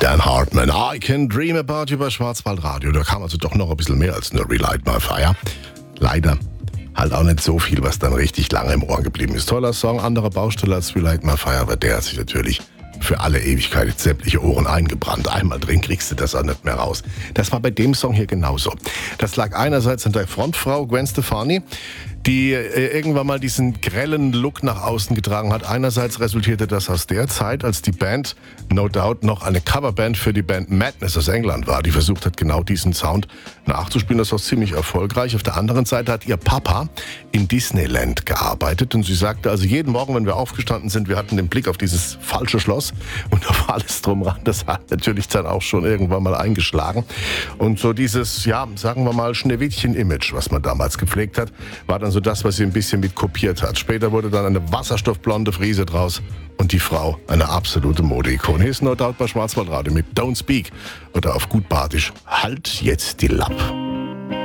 Dan Hartman, I Can Dream About You bei Schwarzwaldradio. Da kam also doch noch ein bisschen mehr als nur Relight My Fire. Leider halt auch nicht so viel, was dann richtig lange im Ohr geblieben ist. Toller Song, andere Baustelle als Relight My Fire, aber der hat sich natürlich für alle Ewigkeit in sämtliche Ohren eingebrannt. Einmal drin kriegst du das auch nicht mehr raus. Das war bei dem Song hier genauso. Das lag einerseits an der Frontfrau Gwen Stefani, die irgendwann mal diesen grellen Look nach außen getragen hat. Einerseits resultierte das aus der Zeit, als die Band No Doubt noch eine Coverband für die Band Madness aus England war, die versucht hat, genau diesen Sound nachzuspielen. Das war ziemlich erfolgreich. Auf der anderen Seite hat ihr Papa in Disneyland gearbeitet und sie sagte, also jeden Morgen, wenn wir aufgestanden sind, wir hatten den Blick auf dieses falsche Schloss und auf alles drumheran. Das hat natürlich dann auch schon irgendwann mal eingeschlagen. Und so dieses, ja, sagen wir mal, Schneewittchen-Image, was man damals gepflegt hat, war dann so das, was sie ein bisschen mit kopiert hat. Später wurde dann eine wasserstoffblonde Friese draus und die Frau eine absolute Modeikone. Hier ist No Doubt bei Schwarzwaldradio mit Don't Speak oder auf gut Badisch, halt jetzt die Lapp.